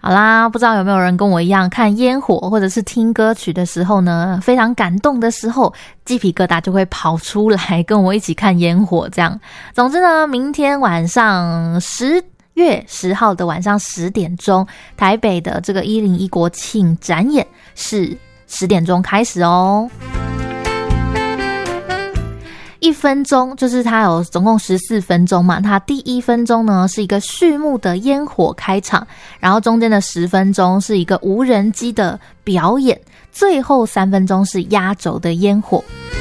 好啦，不知道有没有人跟我一样，看烟火或者是听歌曲的时候呢，非常感动的时候，鸡皮疙瘩就会跑出来跟我一起看烟火这样。总之呢，明天晚上10月10号的晚上10点钟，台北的这个101国庆展演是10点钟开始哦。1分钟就是它有总共14分钟嘛，它第1分钟呢是一个序幕的烟火开场，然后中间的10分钟是一个无人机的表演，最后3分钟是压轴的烟火。